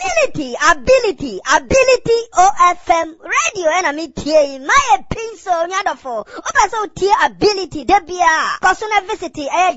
ability OFM radio enemy tie my pinso nyadofo opa so tie ability debia personal visit